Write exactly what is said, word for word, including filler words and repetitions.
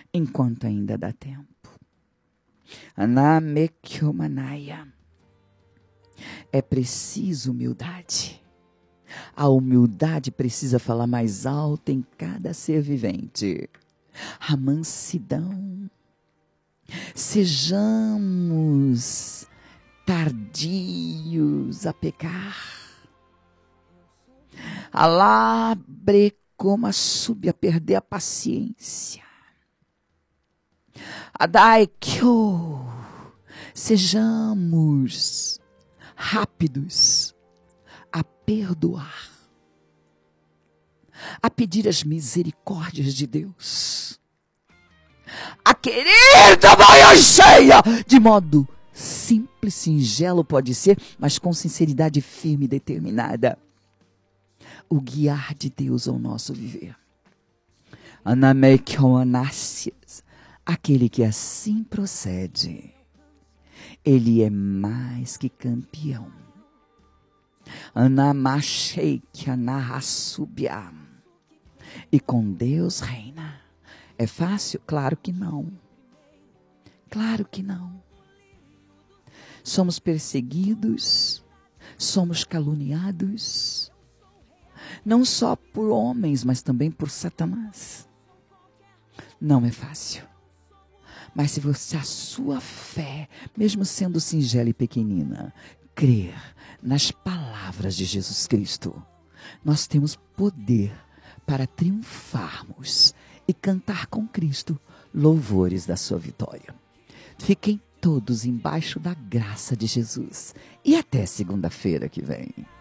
enquanto ainda dá tempo. Anamekyomanaya. É preciso humildade. A humildade precisa falar mais alto em cada ser vivente. A mansidão. Sejamos tardios a pecar. Alabre como a sube a perder a paciência. Adaikyo. Sejamos rápidos a perdoar, a pedir as misericórdias de Deus, a querer da manhã cheia, de modo simples, singelo pode ser, mas com sinceridade firme e determinada. O guiar de Deus ao nosso viver. Anamekyonassias, aquele que assim procede, ele é mais que campeão. Anamasheikanahasubya. E com Deus reina. É fácil? Claro que não. Claro que não. Somos perseguidos, somos caluniados, não só por homens, mas também por Satanás. Não é fácil. Mas se você, a sua fé, mesmo sendo singela e pequenina, crer nas palavras de Jesus Cristo, nós temos poder para triunfarmos e cantar com Cristo louvores da sua vitória. Fiquem todos embaixo da graça de Jesus. E até segunda-feira que vem.